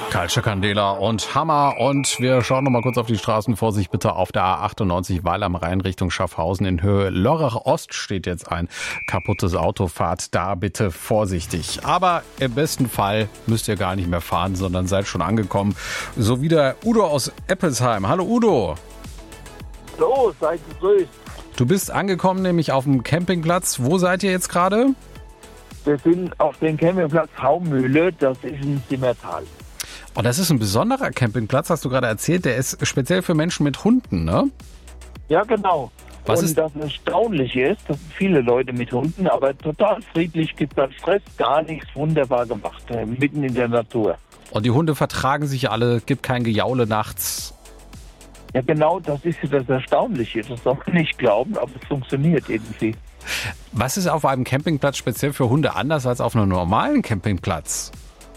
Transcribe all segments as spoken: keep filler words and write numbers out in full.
Culture Candela und Hammer. Und wir schauen noch mal kurz auf die Straßen. Vorsicht bitte auf der A achtundneunzig Weil am Rhein Richtung Schaffhausen in Höhe Lörrach Ost steht jetzt ein kaputtes Auto. Fahrt da bitte vorsichtig. Aber im besten Fall müsst ihr gar nicht mehr fahren, sondern seid schon angekommen. So wie der Udo aus Eppelsheim. Hallo Udo. Hallo, seid gegrüßt. Du bist angekommen, nämlich auf dem Campingplatz. Wo seid ihr jetzt gerade? Wir sind auf dem Campingplatz Haumühle, das ist in Simmertal. Oh, das ist ein besonderer Campingplatz, hast du gerade erzählt. Der ist speziell für Menschen mit Hunden, ne? Ja, genau. Was Und ist- das Erstaunliche ist, das sind viele Leute mit Hunden, aber total friedlich, gibt da Stress, gar nichts, wunderbar gemacht, äh, mitten in der Natur. Und die Hunde vertragen sich alle, gibt kein Gejaule nachts. Ja, genau, das ist ja das Erstaunliche. Das soll man nicht glauben, aber es funktioniert irgendwie. Was ist auf einem Campingplatz speziell für Hunde anders als auf einem normalen Campingplatz?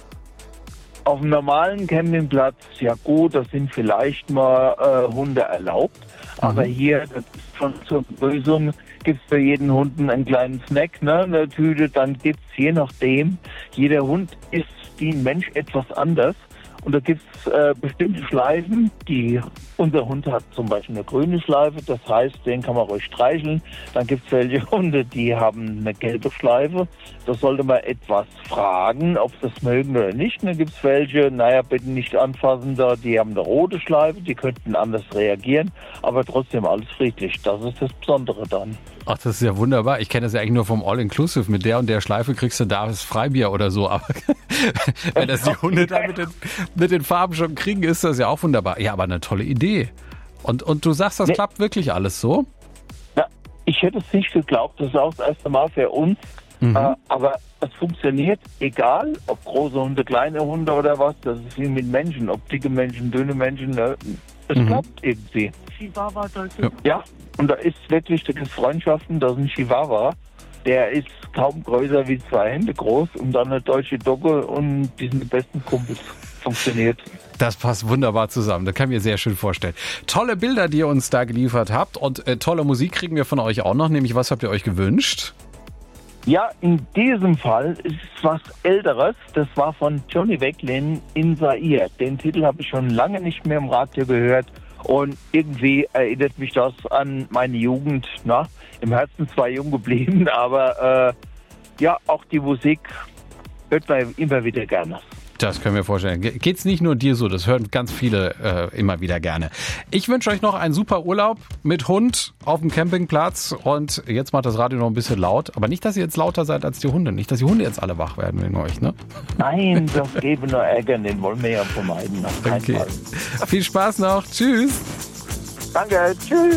Auf einem normalen Campingplatz, ja gut, da sind vielleicht mal äh, Hunde erlaubt. Aber hier, das ist schon zur Begrüßung, gibt es für jeden Hund einen kleinen Snack, ne, eine Tüte. Dann gibt es je nachdem, jeder Hund ist wie ein Mensch etwas anders. Und da gibt es äh, bestimmte Schleifen, die unser Hund hat zum Beispiel eine grüne Schleife, das heißt, den kann man ruhig streicheln. Dann gibt es welche Hunde, die haben eine gelbe Schleife. Da sollte man etwas fragen, ob sie das mögen oder nicht. Und dann gibt es welche, naja, bitte nicht anfassen, da, die haben eine rote Schleife, die könnten anders reagieren, aber trotzdem alles friedlich. Das ist das Besondere dann. Ach, das ist ja wunderbar. Ich kenne das ja eigentlich nur vom All-Inclusive. Mit der und der Schleife kriegst du da das Freibier oder so. Aber wenn das die Hunde da mit den, mit den Farben schon kriegen, ist das ja auch wunderbar. Ja, aber eine tolle Idee. Und, und du sagst, das Nee. klappt wirklich alles so? Ja, ich hätte es nicht geglaubt, das ist auch das erste Mal für uns. Mhm. Äh, aber es funktioniert, egal, ob große Hunde, kleine Hunde oder was, das ist wie mit Menschen, ob dicke Menschen, dünne Menschen, ne? Es Mhm. klappt irgendwie. Ja, und da ist wirklich, da gibt es Freundschaften, da ist ein Chihuahua, der ist kaum größer wie zwei Hände groß und dann eine deutsche Dogge und die sind die besten Kumpels. Funktioniert. Das passt wunderbar zusammen. Das kann ich mir sehr schön vorstellen. Tolle Bilder, die ihr uns da geliefert habt. Und äh, tolle Musik kriegen wir von euch auch noch. Nämlich, was habt ihr euch gewünscht? Ja, in diesem Fall ist es was Älteres. Das war von Johnny Wecklin in Zaire. Den Titel habe ich schon lange nicht mehr im Radio gehört. Und irgendwie erinnert mich das an meine Jugend. Na, im Herzen zwar jung geblieben, aber äh, ja, auch die Musik hört man immer wieder gerne. Das können wir vorstellen. Ge- Geht's nicht nur dir so, das hören ganz viele äh, immer wieder gerne. Ich wünsche euch noch einen super Urlaub mit Hund auf dem Campingplatz und jetzt macht das Radio noch ein bisschen laut. Aber nicht, dass ihr jetzt lauter seid als die Hunde. Nicht, dass die Hunde jetzt alle wach werden wegen euch, ne? Nein, das gäbe nur Ärger, den wollen wir ja vermeiden. Auf keinen Okay. Fall. Viel Spaß noch. Tschüss. Danke, tschüss.